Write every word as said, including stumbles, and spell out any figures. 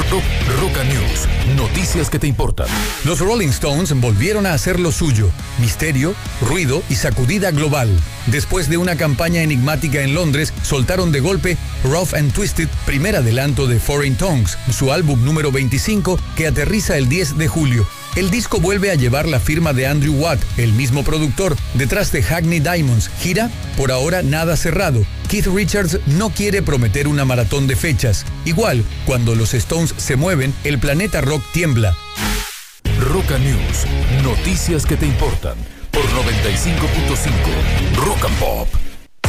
Rock, Roca News, noticias que te importan. Los Rolling Stones volvieron a hacer lo suyo: misterio, ruido y sacudida global. Después de una campaña enigmática en Londres, soltaron de golpe Rough and Twisted, primer adelanto de Foreign Tongues, su álbum número veinticinco, que aterriza el diez de julio. El disco vuelve a llevar la firma de Andrew Watt, el mismo productor, detrás de Hackney Diamonds. Gira, por ahora nada cerrado. Keith Richards no quiere prometer una maratón de fechas. Igual, cuando los Stones se mueven, el planeta rock tiembla. Roca News, noticias que te importan, por noventa y cinco punto cinco Rock and Pop.